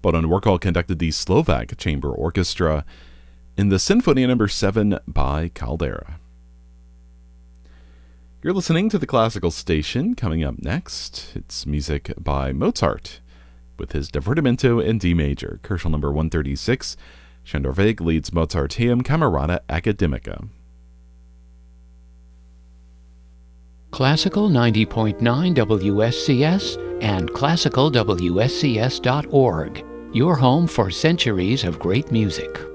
Bohdan Warkol conducted the Slovak Chamber Orchestra in the Sinfonia No. 7 by Caldera. You're listening to the Classical Station. Coming up next, it's music by Mozart with his Divertimento in D major, Koschel No. 136. Sándor Vég leads Mozarteum Camerata Academica. Classical 90.9 WSCS and classicalwscs.org, your home for centuries of great music.